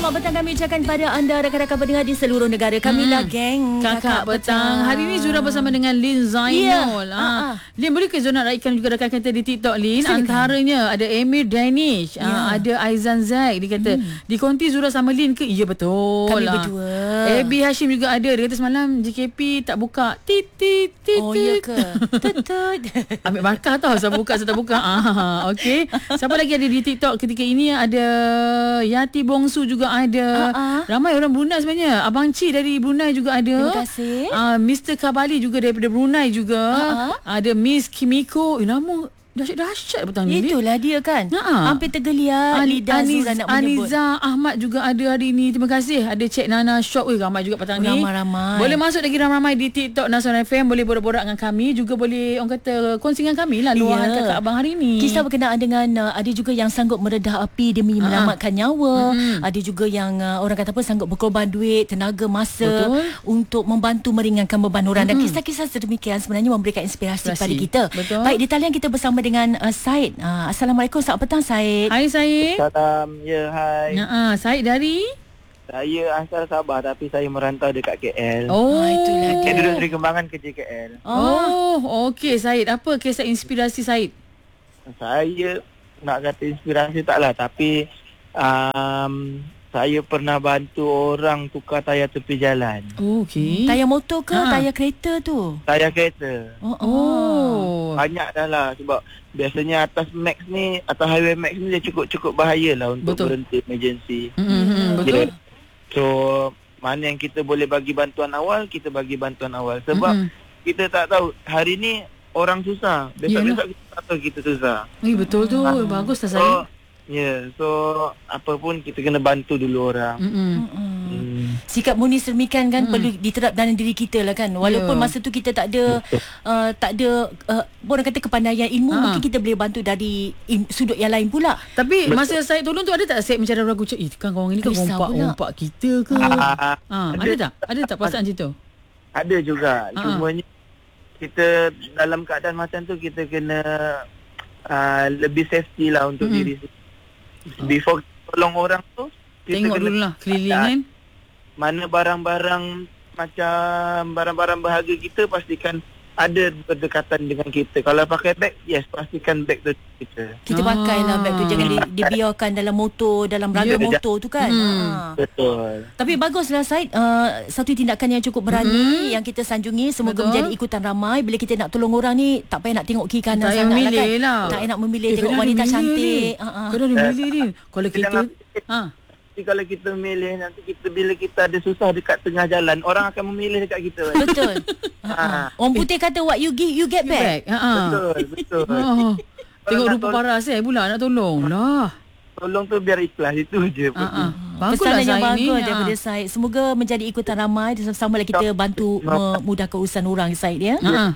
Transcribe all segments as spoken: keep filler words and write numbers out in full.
selamat petang kami ucapkan kepada anda rakan-rakan pendengar di seluruh negara. Kamilah hmm. geng Kakak, Kakak Petang. Petang. Hari ini Zura bersama dengan Lin Zainul. Yeah. Ha. Lin, boleh ke Zura nak raihkan juga rakan kita di TikTok, Lin? Silakan. Antaranya ada Emir Danish, yeah. uh, ada Aizan Zaid. Dia kata, hmm. dikonti Zura sama Lin ke? Ya, betul. Kami lah. berdua. Abi Hashim juga ada. Dia kata semalam J K P tak buka. Tit, tit, tit. Oh, ya ke? Tutut. Ambil markah tau. Saya buka, saya tak buka. Ah, okey. Siapa lagi ada di TikTok ketika ini? Ada Yati Bongsu juga ada. Uh-uh. Ramai orang Brunei sebenarnya. Abang Ci dari Brunei juga ada. Terima kasih. Uh, Mister Kabali juga daripada Brunei juga. Uh-uh. Ada Miss Kimiko. Eh, nama dahsyat-dahsyat petang ni. Itulah dia kan. Ha. Hampir tergeliat An- lidah Aniz, Zura nak menyebut. Aniza Ahmad juga ada hari ini. Terima kasih. Ada Cik Nana Shop. Eh, ramai juga petang ni. Ramai-ramai. Boleh masuk lagi ramai-ramai di TikTok Nasional F M. Boleh borak-borak dengan kami. Juga boleh orang kata kongsi dengan kami lah luahan yeah. kakak abang hari ini. Kisah berkenaan dengan uh, ada juga yang sanggup meredah api demi uh-huh. menyelamatkan nyawa. Mm-hmm. Ada juga yang uh, orang kata apa sanggup berkorban duit, tenaga, masa. Betul. Untuk membantu meringankan beban orang. Mm-hmm. Dan kisah-kisah sedemikian sebenarnya memberikan inspirasi, inspirasi. kepada kita. Betul. Baik, di talian kita bersama dengan uh, Said. Uh, Assalamualaikum, selamat petang Said. Hai Said. Salam, ya hai. Nah, Said dari? Saya asal Sabah tapi saya merantau dekat K L. Oh, ah, itulah dia. Saya duduk Seri Kembangan kerja K L. Oh, okey Said. Apa kisah inspirasi Said? Saya nak kata inspirasi taklah, tapi um, saya pernah bantu orang tukar tayar tepi jalan. Oh, okey. Tayar motor ke ha. tayar kereta tu? Tayar kereta. Oh, oh. oh. Banyak dah lah sebab biasanya atas Max ni, atas highway Max ni dia cukup-cukup bahaya lah untuk betul. berhenti emergency. Mm-hmm, betul. So, mana yang kita boleh bagi bantuan awal, kita bagi bantuan awal. Sebab mm-hmm. kita tak tahu hari ni orang susah. Besok-besok kita tak tahu kita susah. Eh, betul tu. Ha. Bagus tak Said? Ya, yeah, so apa pun kita kena bantu dulu orang. Mm-mm. Hmm. Sikap murni sedemikian kan mm. perlu diterap dalam diri kita lah kan. Walaupun yeah. masa tu kita tak ada uh, tak ada uh, orang kata kepandaian ilmu, ha. mungkin kita boleh bantu dari in, sudut yang lain pula. Tapi betul. Masa saya tolong tu ada tak Said macam ragu cak, eh kan orang ni kan rompak-rompak kita ke? Ha, ha, ada tak? Ada tak perasaan macam tu? Ada juga. Ha. Cumanya kita dalam keadaan macam tu kita kena uh, lebih safety lah untuk mm-hmm. diri sendiri. Before tolong orang tu kita tengok dulu lah keliling kan. Mana barang-barang macam barang-barang berharga kita, pastikan ada berdekatan dengan kita. Kalau pakai beg, yes, pastikan beg tu kita. Kita ah. pakailah beg tu, jangan di, dibiarkan dalam motor, dalam raga yeah. motor tu kan. Hmm. Ha. Betul. Tapi baguslah Said, uh, satu tindakan yang cukup berani hmm. yang kita sanjungi. Semoga betul. menjadi ikutan ramai. Bila kita nak tolong orang ni, tak payah nak tengok kiri kanan tak sangat lah kan. Lah. Tak payah nak memilih eh, tengok wanita cantik. Ha. Kau dah memilih ni. Kalau kita ha. Kalau kita memilih, nanti kita bila kita ada susah dekat tengah jalan, orang akan memilih dekat kita. Betul. ha. Orang putih kata what you give you get back. back. Betul, betul. Ha. Tengok rupa paras eh pula nak tolong lah. Tolong tu biar ikhlas, itu je. Ha. Pesanan yang bagus ni. daripada ha. Said. Semoga menjadi ikutan ramai. Sama-sama kita bantu memudahkan urusan orang Said ya. Ha.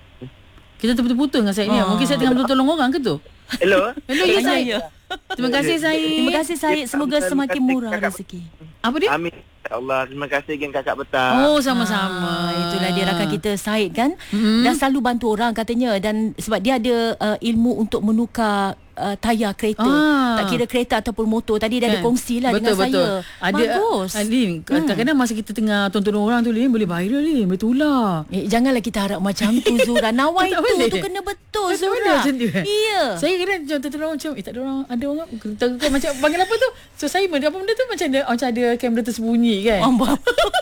Kita terputus-putus dengan Said ni. Mungkin saya tengah betul tolong orang ke tu? Hello. Hello ya Said. Terima kasih Said. Terima kasih Said. Semoga semakin murah rezeki. Apa dia? Amin. Allah, terima kasih geng Kakak Petang. Oh, sama-sama. Ha, itulah dia rakan kita Said kan. Mm-hmm. Dan selalu bantu orang katanya. Dan sebab dia ada uh, ilmu untuk menukar uh, tayar kereta. Ah. Tak kira kereta ataupun motor. Tadi dia kan. ada kongsi lah betul, dengan betul. saya. Ada, bagus. Lin, kadang-kadang masa kita tengah tonton orang tu Lin, boleh viral Lin. Betul lah. Eh, janganlah kita harap macam tu Zura. Nawai tu boleh. tu kena betul tak Zura. Macam tu, eh? Ya. Saya kira macam tonton orang macam eh tak ada orang, ada orang tak, macam panggil apa tu? So saya apa benda tu macam ada macam ada kamera tersembunyi kan. Ambak.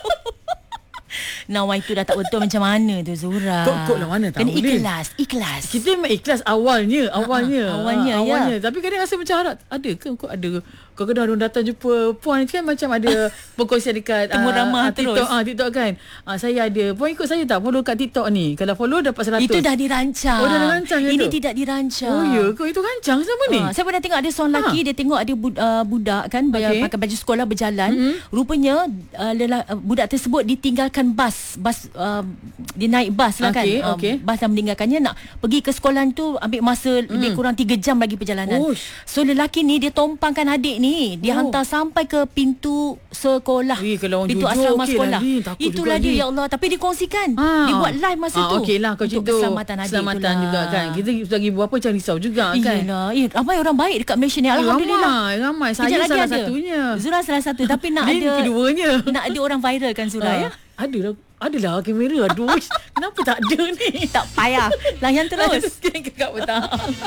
Nawai tu dah tak betul macam mana tu Zura. Kok-kok lah mana tahu. Kena ikhlas, ikhlas. Kita memang ikhlas awalnya, awalnya. Ha, awalnya, ha, awalnya. Ya. Tapi kadang rasa macam harap ada ke kok ada. Kadang-kadang orang datang jumpa puan kan macam ada perkongsian dekat temu uh, ramah TikTok, terus. Ah TikTok kan. Ah saya ada. Puan ikut saya tak follow kat TikTok ni. Kalau follow dapat seratus. Itu dah dirancang. Oh dah dirancang Ini itu? tidak dirancang. Oh ya ke itu rancang siapa ni? Uh, saya pernah tengok ada seorang lelaki ha. dia tengok ada bud, uh, budak kan okay. pakai baju sekolah berjalan. Mm-hmm. Rupanya uh, lela, uh, budak tersebut ditinggalkan bas, bas uh, dia naik bas lah okay, kan. Okay. Uh, bas dah meninggalkannya nak pergi ke sekolah tu ambil masa mm. lebih kurang tiga jam lagi perjalanan. Ush. So lelaki ni dia tompangkan adik ni ni dia Oh. hantar sampai ke pintu sekolah. Eh, kalau orang pintu jujur, asrama okey sekolah. lah, Lin. Takut Itulah juga, dia Lin. ya Allah, tapi dikongsikan. Ah. Dibuat live masa Ah, tu. okey lah kalau untuk macam tu. keselamatan adik Keselamatan itulah. juga kan. Kita sebagai ibu bapa macam risau juga kan. Iyalah. Eh, ramai orang baik dekat Malaysia ni. Alhamdulillah. Ramai, ramai. Saya Kejap lagi salah ada. satunya. Zura salah satu. Tapi nak Lin ada keduanya. nak ada orang viral kan Zura Ah, ya. Adalah, adalah kamera. Aduh, kenapa tak ada ni? Tak payah. Layan terus. Sekian kakak petang.